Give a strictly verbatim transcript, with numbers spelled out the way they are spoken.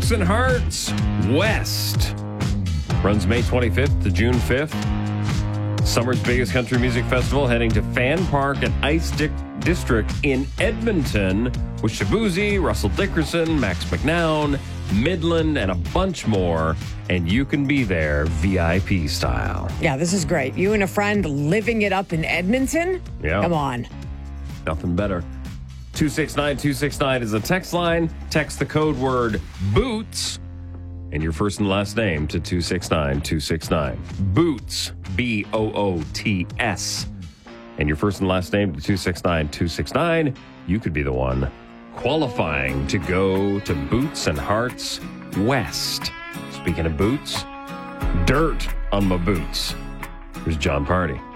Boots and Hearts West. Runs May twenty-fifth to June fifth. Summer's biggest country music festival, heading to Fan Park and Ice Dick District in Edmonton with Shabuzi, Russell Dickerson, Max McNown, Midland, and a bunch more. And you can be there V I P style. Yeah, this is great. You and a friend living it up in Edmonton? Yeah. Come on. Nothing better. two six nine two six nine is the text line. Text the code word BOOTS and your first and last name to two six nine two six nine. Boots, B O O T S. And your first and last name to two six nine two six nine. You could be the one qualifying to go to Boots and Hearts West. Speaking of boots, dirt on my boots. Here's John Party.